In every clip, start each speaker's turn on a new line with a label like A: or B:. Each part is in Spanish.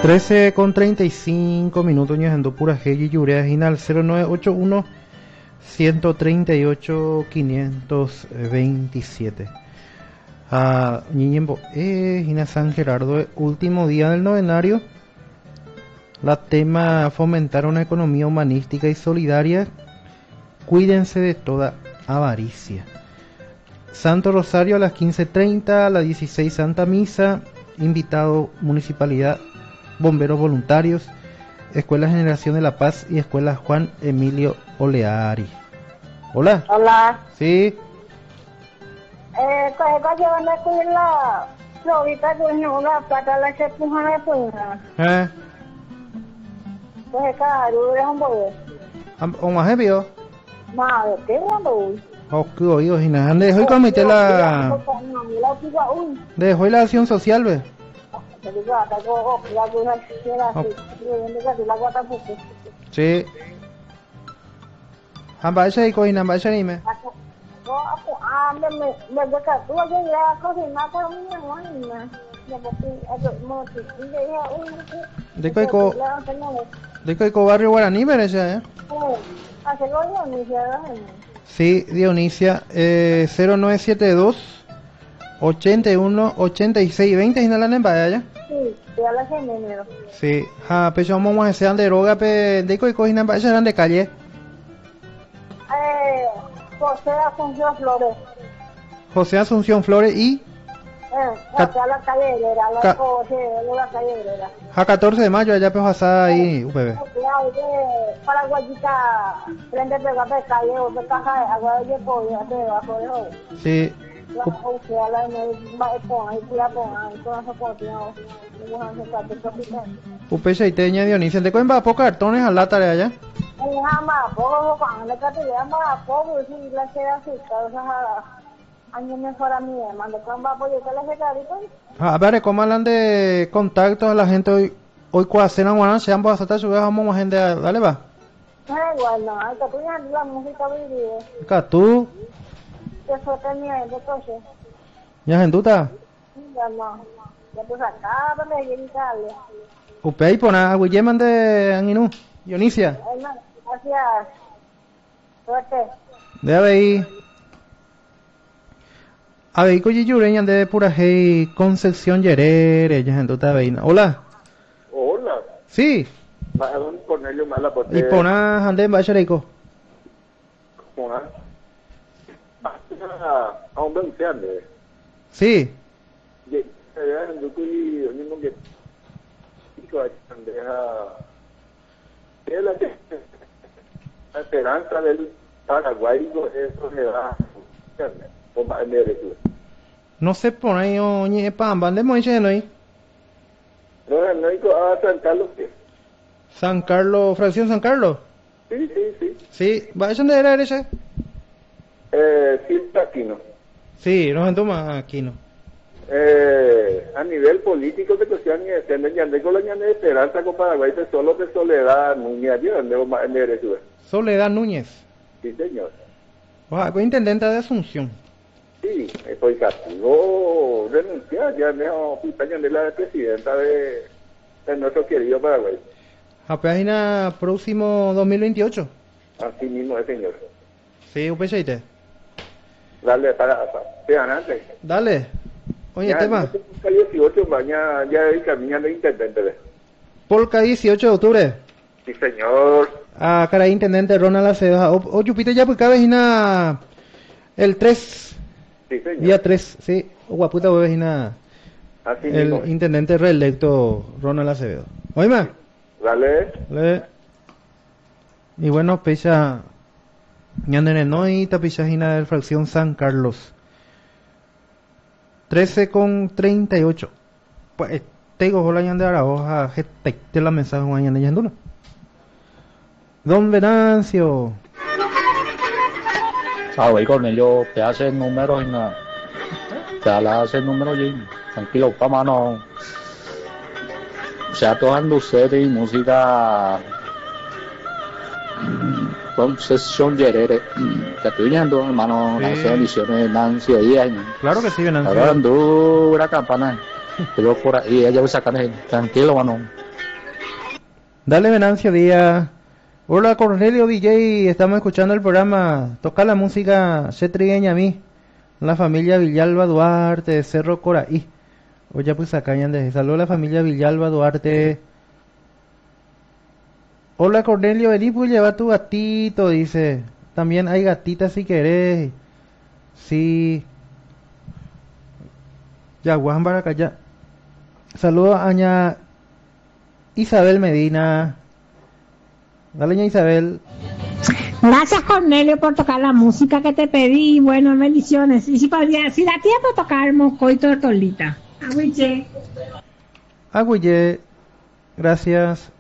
A: 13:35 ñajando pura G Yurea Ginal 0981 138 527. Ñiñembo Gina San Gerardo, último día del novenario. La tema: fomentar una economía humanística y solidaria. Cuídense de toda avaricia. Santo Rosario a las 15:30, a las 16 Santa Misa. Invitado Municipalidad, Bomberos Voluntarios, Escuela Generación de la Paz y Escuela Juan Emilio Oleari. Hola.
B: Hola.
A: Sí. Ông mà hết biểu.
B: Mà cái là đủ.
A: Học cứ oído hina. De hoy comité la. De hoy la acción social ve. Sí. Ham bãi xe coi nằm bãi xe đi mẹ. De coi cô barrio Guaraní merece, ¿eh? Sí, Dionisia, 0972 81 86 20 ¿inalan en vaya?
B: Sí, ya la gente número.
A: Sí, pero vamos a hacer de droga, de coi coginan vaya eran de calle.
B: José Asunción Flores.
A: José Asunción Flores y
B: la calle Herrera, la calle Herrera.
A: A 14 de mayo allá pues asada ahí, UPB.
B: Paraguayita, frente de la calle o de caja, agua de pollo, debajo de hoy.
A: Sí. UPC y teña Dionisia, ¿de cuándo va a poco cartones a lata de allá? A ver, ¿cómo hablan de contactos a la gente hoy? Hoy cuando cena guaná se han pasado su vez vamos gente dale va.
B: Bueno, hay que tú la música video.
A: Acá tú.
B: Que fue tenía de coche.
A: ¿Ya en duda?
B: Ya no. Ya pues acá para gritarle.
A: Upey pona Guilleman de Anginú, Dionisia.
B: Gracias. Suerte.
A: Debe ir. A ver, coye yureñan de pura hey Concepción Yerere, ya en duda veina. Hola.
C: Hola.
A: Sí.
C: Va a ponerle mala por
A: Y pona ande en Bachareco.
C: Pona. A un beneficiario.
A: Sí.
C: La esperanza del Paraguay, eso le da.
A: No se pone oye pamba, ¿dónde moche no hay?
C: No, no hay a San Carlos.
A: San Carlos, fracción San Carlos.
C: Sí.
A: Sí, ¿va eso dónde era ese?
C: Sí, Aquino.
A: Sí, nos entoma Aquino.
C: A nivel político de cuestión de con la esperanza con Paraguay de solo de Soledad Núñez,
A: Soledad Núñez.
C: Sí, señor.
A: Fue intendente de Asunción.
C: Sí, estoy castigo renunciar, ya no de la presidenta de nuestro querido Paraguay.
A: A página próximo 2028.
C: Así mismo es, señor.
A: Sí, UPCIT.
C: Dale, para antes.
A: Dale. Oye,
C: ya,
A: tema.
C: Ya 18, mañana ya hay caminando intendente.
A: Polka 18 de octubre.
C: Sí, señor.
A: Cara intendente Ronald Acevedo. O Chupite ya pues vecina el 3.
C: Sí, señor.
A: Día 3, sí. O guaputa vecina.
C: Así
A: el
C: mismo.
A: Intendente reelecto Ronald Acevedo. Oíme.
C: Dale.
A: Y bueno, pecha ñandene y tapizajina de fracción San Carlos. 13:38. Pues tengo hola ñande a la hoja de la mensaje ñande ñanduna. Don Venancio.
D: Ahí con ellos te hacen números y nada. Te hacen números y tranquilo, pa' mano. O sea, todas luces y música. Concesión Yerere. Te estoy viendo, hermano,
A: Sí.
D: las ediciones de Nancy ahí.
A: Claro que sí, Venancio.
D: Ahora dura campana. Pero por ahí ella va a sacar tranquilo, mano.
A: Dale, Venancio Díaz. Hola, Cornelio DJ, estamos escuchando el programa. Toca la música Chetrigueña a mí. La familia Villalba Duarte de Cerro Coraí. Oye, pues acá de saludos a la familia Villalba Duarte. Hola, Cornelio, vení, pues lleva tu gatito, dice. También hay gatitas si querés. Sí. Ya, Juan Baracaya. Saludos a Aña Isabel Medina. Dale, Ña Isabel.
E: Gracias, Cornelio, por tocar la música que te pedí. Bueno, bendiciones. Y si da tiempo, tocar Moscoy Tortolita. Agüiche.
A: Agüille. Gracias.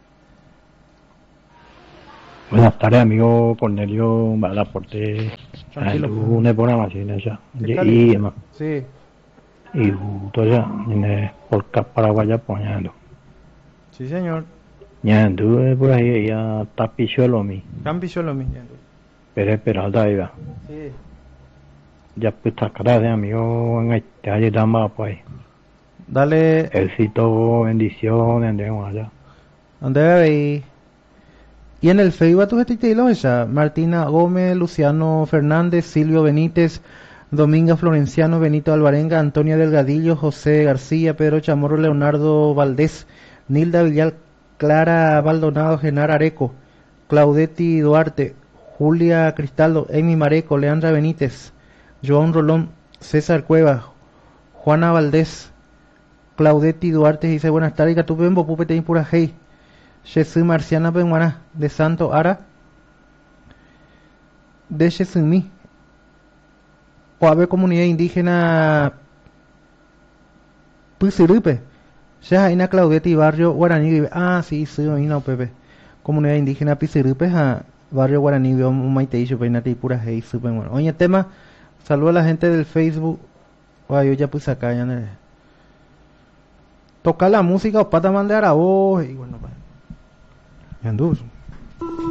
F: Buenas tardes, amigo Cornelio Malaporte.
A: Tranquilo.
F: Lunes por la máquina ya.
A: Sí.
F: Y todavía por Paraguaya poniendo.
A: Sí, señor.
F: Ya anduve por ahí ya tapichuelo mi.
A: Campichuelo mi.
F: Pero Peralta iba.
A: Sí.
F: Ya pues gracias, amigo. En este año estamos pues.
A: Dale.
F: Éxito, bendiciones, andemos allá.
A: ¿Dónde ahí? Y en el Facebook tu gente esa Martina Gómez, Luciano Fernández, Silvio Benítez, Dominga Florenciano, Benito Alvarenga, Antonia Delgadillo, José García, Pedro Chamorro, Leonardo Valdés, Nilda Villal, Clara Baldonado, Genar Areco, Claudetti Duarte, Julia Cristaldo, Amy Mareco, Leandra Benítez, Joan Rolón, César Cueva, Juana Valdés, Claudetti Duarte dice buenas tardes, Catupembo, Pupete Impura Hey. Jesús Marciana Benguana de Santo Ara de Jesumí o ave comunidad indígena Pusirupe Shaina Claudetti barrio Guaraní sí no Pepe comunidad indígena Pusirupe barrio Guaraní Maiteicho Peinati pura hey super bueno. Oye tema saludo a la gente del Facebook yo ya puse acá ya tocar la música o pata mandar a vos y bueno pues Andus.